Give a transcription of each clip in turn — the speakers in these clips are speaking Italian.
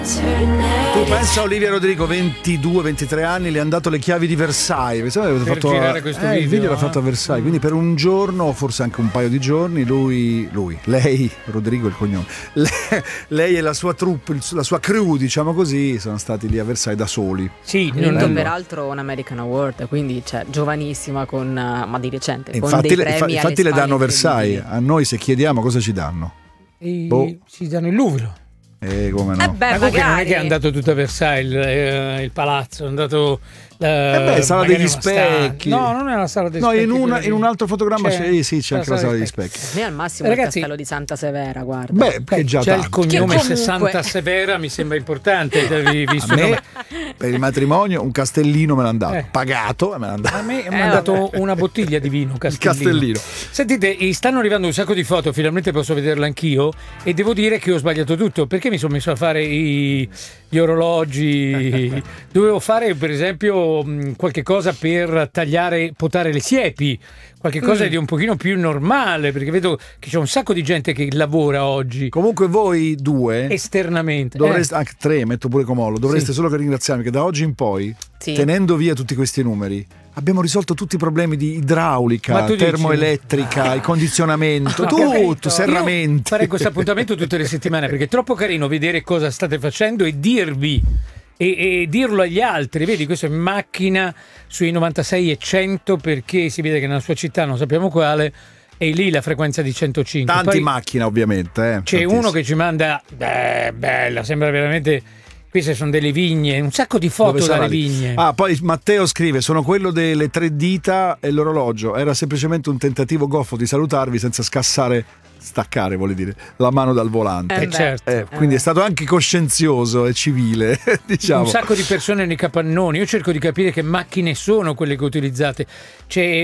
Tu pensa a Olivia Rodrigo, 22-23 anni, le hanno dato le chiavi di Versailles. Per girare questo video. Il video l'ha fatto a Versailles, quindi per un giorno, forse anche un paio di giorni, lei, Rodrigo è il cognome, lei e la sua troupe, la sua crew, diciamo così, sono stati lì a Versailles da soli. Sì, vinto peraltro un American Award, quindi giovanissima ma di recente. Infatti, con dei premi infatti le danno Versailles. A noi se chiediamo cosa ci danno? Ci danno il Louvre. Come no? Ma comunque non è che è andato tutto a Versailles, il palazzo, è andato sala degli specchi. No, non è la sala degli specchi. In un altro fotogramma c'è anche la sala degli specchi. Me al massimo il castello di Santa Severa, guarda. Che già c'è tanto. il cognome Santa Severa, mi sembra importante. Visto per il matrimonio un castellino me l'ha dato, pagato, me l'ha dato. A me mi ha dato una bottiglia di vino castellino. Sentite, stanno arrivando un sacco di foto, finalmente posso vederle anch'io, e devo dire che ho sbagliato tutto, perché mi sono messo a fare gli orologi. Dovevo fare per esempio qualche cosa per potare le siepi, qualche cosa di un pochino più normale, perché vedo che c'è un sacco di gente che lavora oggi. Comunque voi due esternamente dovreste, anche tre, metto pure Comollo, dovreste solo che ringraziarmi, che da oggi in poi, tenendo via tutti questi numeri, abbiamo risolto tutti i problemi di idraulica, termoelettrica, il condizionamento, tutto, serramenti. Io farei questo appuntamento tutte le settimane, perché è troppo carino vedere cosa state facendo e dirvi e dirlo agli altri. Vedi, questo è macchina sui 96 e 100, perché si vede che nella sua città, non sappiamo quale, è lì la frequenza di 105. Tanti macchina ovviamente. C'è uno che ci manda, bella, sembra veramente... Queste sono delle vigne, un sacco di foto dalle vigne. Poi Matteo scrive: sono quello delle 3 dita e l'orologio. Era semplicemente un tentativo goffo di salutarvi senza staccare, vuole dire, la mano dal volante. Certo. Quindi è stato anche coscienzioso e civile, diciamo. Un sacco di persone nei capannoni. Io cerco di capire che macchine sono quelle che utilizzate. C'è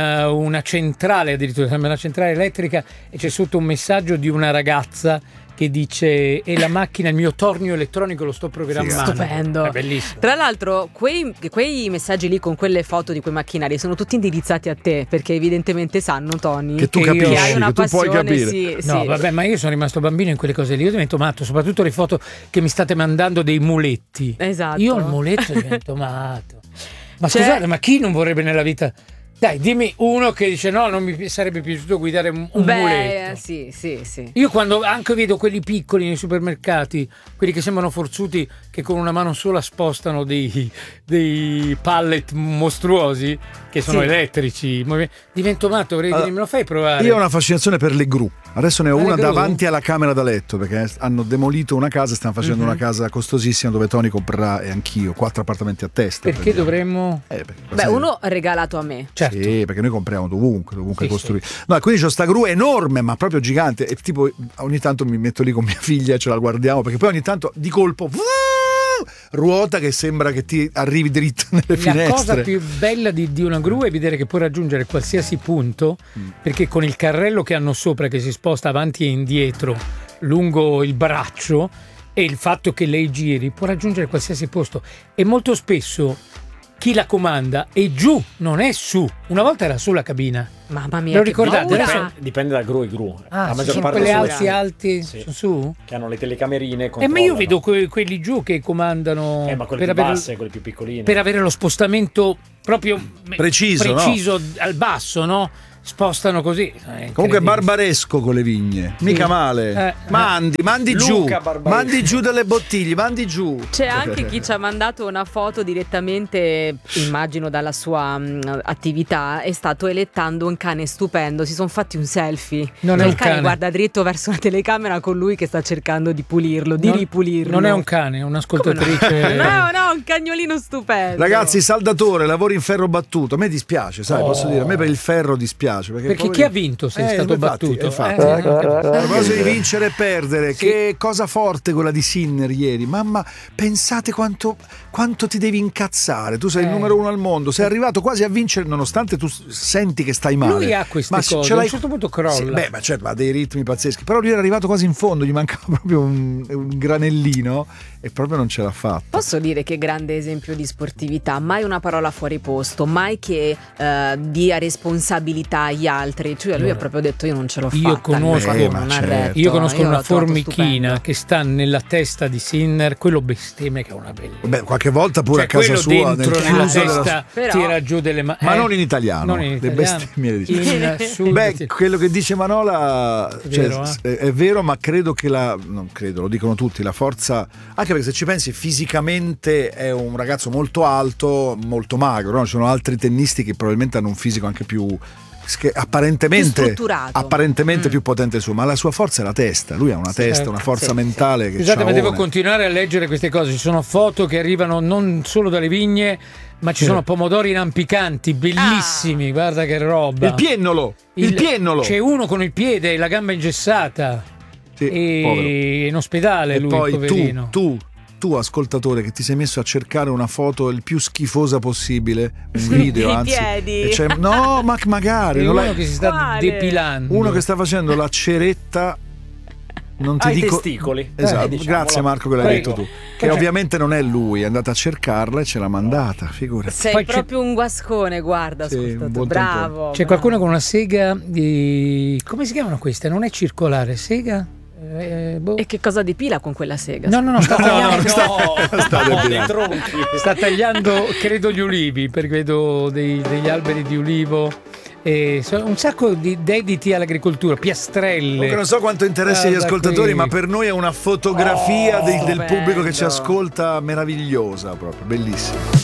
una centrale, addirittura sembra una centrale elettrica, e c'è sotto un messaggio di una ragazza che dice: e la macchina, il mio tornio elettronico lo sto programmando. Stupendo. È bellissimo. Tra l'altro quei messaggi lì con quelle foto di quei macchinari sono tutti indirizzati a te, perché evidentemente sanno, Tony, che tu capisci, che hai una che tu passione. puoi capire. No, vabbè, ma io sono rimasto bambino in quelle cose lì. Io divento matto, soprattutto le foto che mi state mandando dei muletti. Esatto. Io al muletto divento matto. Ma scusate, ma chi non vorrebbe nella vita? Dai, dimmi uno che dice: no, non mi sarebbe piaciuto guidare un muletto. Sì. Io quando anche vedo quelli piccoli nei supermercati, quelli che sembrano forzuti, che con una mano sola spostano dei pallet mostruosi, che sono elettrici, divento matto, vorrei dire, me lo fai provare? Io ho una fascinazione per le gru. Adesso ne ho una davanti alla camera da letto, perché hanno demolito una casa e stanno facendo una casa costosissima dove Tony comprerà, e anch'io, 4 appartamenti a testa. Perché dovremmo? Uno regalato a me. Certo. Sì, perché noi compriamo dovunque costruire. No, quindi c'ho sta gru enorme, ma proprio gigante, e tipo ogni tanto mi metto lì con mia figlia e ce la guardiamo, perché poi ogni tanto di colpo ruota che sembra che ti arrivi dritto nelle finestre. La cosa più bella di una gru è vedere che può raggiungere qualsiasi punto, perché con il carrello che hanno sopra, che si sposta avanti e indietro lungo il braccio, e il fatto che lei giri, può raggiungere qualsiasi posto, e molto spesso chi la comanda è giù, non è su. Una volta era sulla cabina. Mamma mia, lo ricordate? Dipende da gru e gru. La maggior parte quelle alti su? Che hanno le telecamerine. Ma io vedo quelli giù che comandano. Ma quelle più basse, quelle più piccoline. Per avere lo spostamento proprio preciso, no? Al basso, no? Spostano così. Comunque barbaresco con le vigne, mica male. Mandi giù, mandi giù delle bottiglie, mandi giù. C'è anche chi ci ha mandato una foto direttamente, immagino dalla sua attività, è stato elettando un cane stupendo, si sono fatti un selfie. Non è un cane, guarda dritto verso la telecamera con lui che sta cercando di pulirlo, di ripulirlo. Non è un cane, è un'ascoltatrice. No, un cagnolino stupendo. Ragazzi, saldatore, lavori in ferro battuto. A me dispiace, sai, posso dire, a me per il ferro dispiace. Perché chi ha vinto se è stato battuto? Infatti. A proposito di vincere e perdere, che cosa forte quella di Sinner ieri. Mamma, pensate quanto ti devi incazzare. Tu sei il numero 1 al mondo, sei arrivato quasi a vincere nonostante tu senti che stai male. Lui ha queste cose, a un certo punto crolla. Sì, ma certo, ha dei ritmi pazzeschi. Però lui era arrivato quasi in fondo, gli mancava proprio un granellino e proprio non ce l'ha fatta. Posso dire che grande esempio di sportività, mai una parola fuori posto, mai che dia responsabilità dà agli altri. Cioè lui ha proprio detto io non ce l'ho fatta. Io conosco una formichina che sta nella testa di Sinner, quello bestemmia che è una bellezza. Beh, qualche volta pure a casa sua dentro nel nella chiuso testa tira giù delle mani. Ma non in italiano, le bestemmie le dice. Beh, quello che dice Manola è vero, ma credo che non credo, lo dicono tutti, la forza, anche perché se ci pensi fisicamente è un ragazzo molto alto, molto magro, no? Ci sono altri tennisti che probabilmente hanno un fisico anche più apparentemente più potente suo, ma la sua forza è la testa. Lui ha una testa, una forza mentale che scusate, ma devo continuare a leggere queste cose. Ci sono foto che arrivano non solo dalle vigne, ma ci sono pomodori nampicanti bellissimi, guarda che roba. Il piennolo. C'è uno con il piede e la gamba ingessata e in ospedale, e lui poi poverino. Tu ascoltatore che ti sei messo a cercare una foto il più schifosa possibile, un video, anzi, piedi. No, ma magari uno che si sta depilando, uno che sta facendo la ceretta, non ti dico testicoli. Esatto, grazie Marco che l'hai detto tu, che ovviamente non è lui, è andata a cercarla e ce l'ha mandata, figurati. Sei poi proprio un guascone, guarda, bravo. C'è qualcuno con una sega di, come si chiamano queste? Non è circolare, sega? E che cosa depila con quella sega? No, sta tagliando credo gli ulivi, perché vedo degli alberi di ulivo e un sacco di dediti all'agricoltura, piastrelle. Non so quanto interessi gli ascoltatori, ma per noi è una fotografia del pubblico che ci ascolta meravigliosa, proprio bellissima.